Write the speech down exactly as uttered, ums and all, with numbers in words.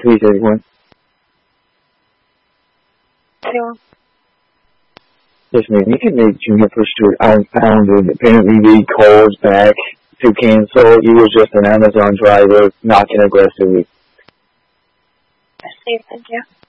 three thirty-one. Two. Yes, ma'am. You can make Junior Pursuit Island. Apparently, we called back to cancel. He was just an Amazon driver, knocking aggressively. I see. Thank you.